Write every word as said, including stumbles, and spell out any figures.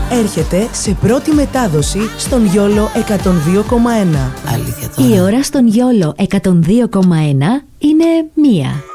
έρχεται σε πρώτη μετάδοση στον Γιόλο εκατόν δύο κόμμα ένα. Αλήθεια τώρα. Η ώρα στον Γιόλο εκατόν δύο κόμμα ένα είναι μία.